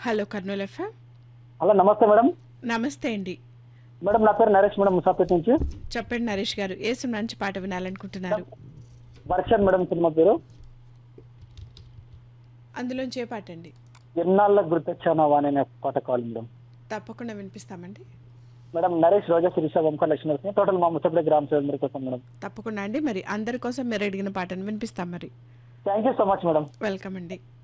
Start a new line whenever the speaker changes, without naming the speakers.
Hello Kurnool FM.
Hello నమస్తే madam.
నమస్తే అండి.
మేడం నా పేరు నరేష్ మేడం, ముసాపేట్ నుంచి.
చెప్పండి నరేష్ గారు, ఏ సినిమా నుంచి పాట వినాలనుకుంటున్నారు?
వర్షన్ మేడం సినిమా పేరు.
అందులోంచి ఏ పాట అండి?
ఎన్నాళ్ళ గుర్తొచ్చానవా అనే పాట కావాలి మేడం.
తప్పకుండా వినిపిస్తామండి.
మేడం నరేష్, రోజా, శిరీష, వంక లక్ష్మీ, టోటల్ మా ముసాపేట్ గ్రామ సేవల కోసం మేడం.
తప్పకుండా అండి. మరి అందరి కోసం మీరు అడిగిన పాటను వినిపిస్తాం మరి.
Thank you so much madam.
Welcome అండి.